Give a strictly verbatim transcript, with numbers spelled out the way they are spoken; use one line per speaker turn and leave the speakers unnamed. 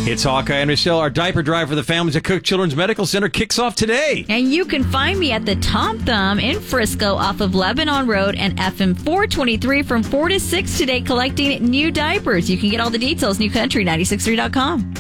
It's Hawkeye and Michelle. Our diaper drive for the families at Cook Children's Medical Center kicks off today.
And you can find me at the Tom Thumb in Frisco off of Lebanon Road and F M four twenty-three from four to six today collecting new diapers. You can get all the details, new country nine six three dot com.